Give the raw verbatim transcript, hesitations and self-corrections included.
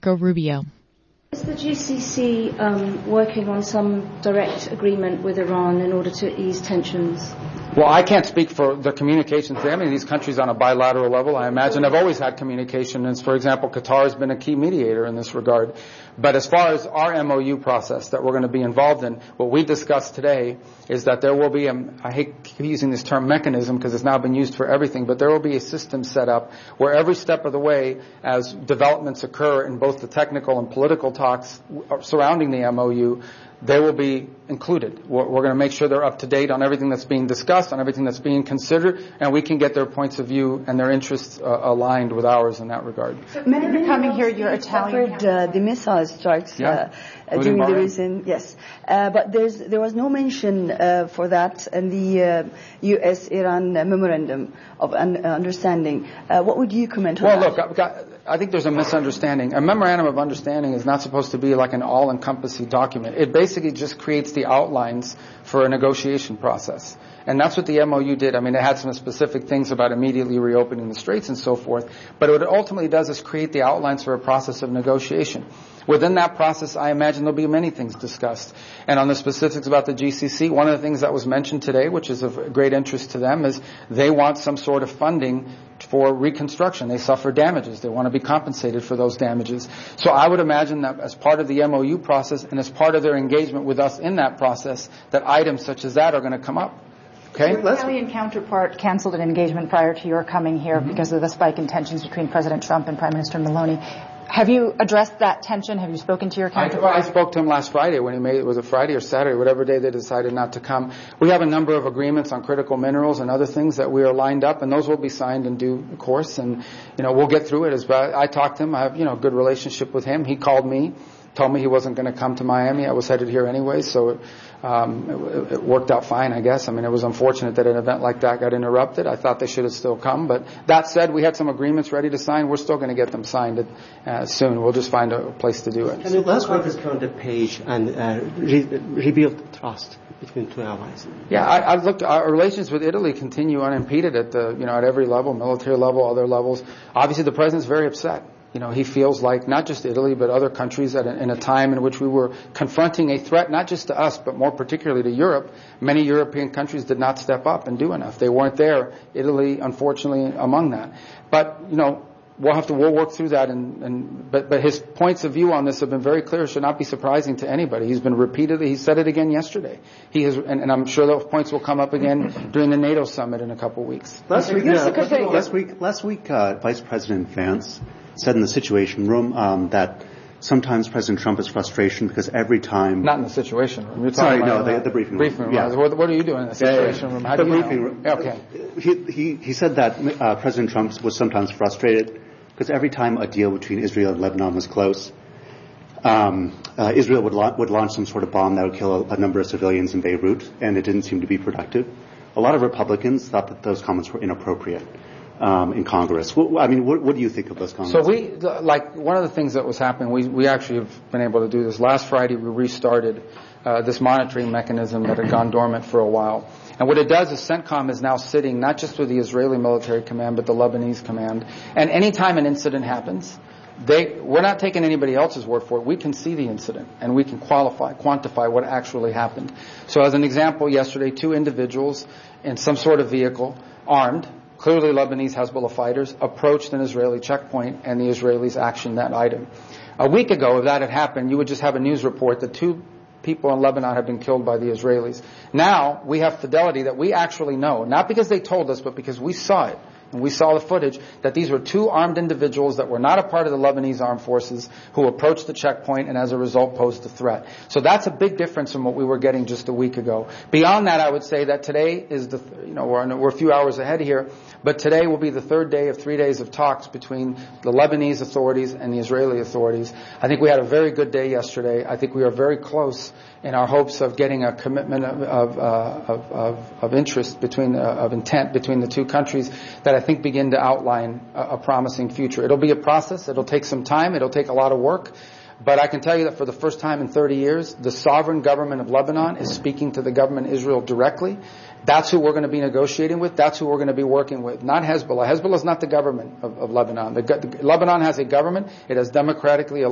Marco Rubio. Is the G C C um, working on some direct agreement with Iran in order to ease tensions? Well, I can't speak for the communications. I mean, these countries on a bilateral level, I imagine, have always had communication. And for example, Qatar has been a key mediator in this regard. But as far as our M O U process that we're going to be involved in, what we discussed today is that there will be a, I hate using this term mechanism because it's now been used for everything, but there will be a system set up where every step of the way, as developments occur in both the technical and political talks surrounding the M O U, they will be included. We're, we're going to make sure they're up to date on everything that's being discussed, on everything that's being considered, and we can get their points of view and their interests uh, aligned with ours in that regard. So many people coming here, you're Italian. Covered, uh, the missile strikes yeah. uh, during the recent, yes. Uh, but there's, there was no mention uh, for that in the uh, U S Iran memorandum of un- understanding. Uh, what would you comment on well, that? Well, look, I, I think there's a misunderstanding. A memorandum of understanding is not supposed to be like an all-encompassing document. It basically just creates the outlines for a negotiation process. And that's what the M O U did. I mean, it had some specific things about immediately reopening the straits and so forth. But what it ultimately does is create the outlines for a process of negotiation. Within that process, I imagine there'll be many things discussed. And on the specifics about the G C C, one of the things that was mentioned today, which is of great interest to them, is they want some sort of funding for reconstruction. They suffer damages. They want to be compensated for those damages. So I would imagine that as part of the M O U process and as part of their engagement with us in that process, that items such as that are going to come up. Okay. Your Italian counterpart canceled an engagement prior to your coming here mm-hmm. because of the spike in tensions between President Trump and Prime Minister Meloni. Have you addressed that tension? Have you spoken to your counterpart? I, I spoke to him last Friday when he made it was a Friday or Saturday, whatever day they decided not to come. We have a number of agreements on critical minerals and other things that we are lined up, and those will be signed in due course. And you know, we'll get through it. As I talked to him, I have you know a good relationship with him. He called me, told me he wasn't going to come to Miami. I was headed here anyway, so um, it, it worked out fine, I guess. I mean, it was unfortunate that an event like that got interrupted. I thought they should have still come. But that said, we had some agreements ready to sign. We're still going to get them signed uh, soon. We'll just find a place to do it. Can you let's work this on the page and uh, re- rebuild trust between two allies? Yeah, I, I looked. Our relations with Italy continue unimpeded at the you know at every level, military level, other levels. Obviously, the president's very upset. You know, he feels like not just Italy, but other countries at a, in a time in which we were confronting a threat, not just to us, but more particularly to Europe. Many European countries did not step up and do enough. They weren't there. Italy, unfortunately, among that. But, you know, we'll have to, we'll work through that. And, and but, but his points of view on this have been very clear. It should not be surprising to anybody. He's been repeatedly, he said it again yesterday. He has, and, and I'm sure those points will come up again during the NATO summit in a couple of weeks. Last week, uh, last week, last week, uh, Vice President Vance said in the Situation Room um, that sometimes President Trump is frustration because every time... Not in the Situation Room. You're Sorry, no, about the, the briefing room. Briefing room. Yeah. What, what are you doing in the Situation yeah, Room? How the do you briefing know? room. Okay. He, he, he said that uh, President Trump was sometimes frustrated because every time a deal between Israel and Lebanon was close, um, uh, Israel would, la- would launch some sort of bomb that would kill a, a number of civilians in Beirut, and it didn't seem to be productive. A lot of Republicans thought that those comments were inappropriate. Um, in Congress. What, I mean, what, what do you think of those comments? So we, like, one of the things that was happening, we, we actually have been able to do this. Last Friday, we restarted uh, this monitoring mechanism that had gone dormant for a while. And what it does is CENTCOM is now sitting not just with the Israeli military command, but the Lebanese command. And anytime an incident happens, they, we're not taking anybody else's word for it. We can see the incident, and we can qualify, quantify what actually happened. So as an example, yesterday, two individuals in some sort of vehicle, armed, clearly Lebanese Hezbollah fighters, approached an Israeli checkpoint, and the Israelis actioned that item. A week ago, if that had happened, you would just have a news report that two people in Lebanon have been killed by the Israelis. Now, we have fidelity that we actually know, not because they told us, but because we saw it. And we saw the footage that these were two armed individuals that were not a part of the Lebanese armed forces who approached the checkpoint and as a result posed a threat. So that's a big difference from what we were getting just a week ago. Beyond that, I would say that today is the, you know, we're, we're a few hours ahead here, but today will be the third day of three days of talks between the Lebanese authorities and the Israeli authorities. I think we had a very good day yesterday. I think we are very close in our hopes of getting a commitment of of, uh, of, of, of interest between, uh, of intent between the two countries that I think begin to outline a, a promising future. It'll be a process. It'll take some time. It'll take a lot of work. But I can tell you that for the first time in thirty years, the sovereign government of Lebanon is speaking to the government of Israel directly. That's who we're going to be negotiating with. That's who we're going to be working with, not Hezbollah. Hezbollah is not the government of, of Lebanon. The, the, Lebanon has a government. It has democratically